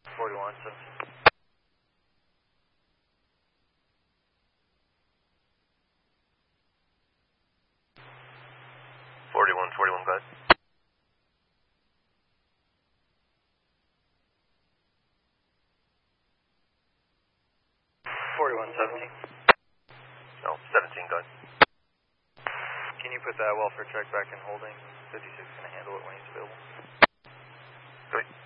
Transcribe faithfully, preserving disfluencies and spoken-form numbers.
forty-one seventeen. forty-one, forty-one, go ahead. forty-one seventeen. No, seventeen, go ahead. Can you put that welfare check back in holding? fifty-six is going to handle it when he's available. Go ahead.